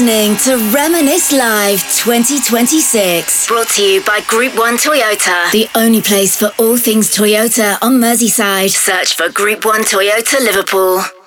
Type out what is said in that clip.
listening to Reminisce Live 2026. Brought to you by Group 1 Toyota. The only place for all things Toyota on Merseyside. Search for Group 1 Toyota Liverpool.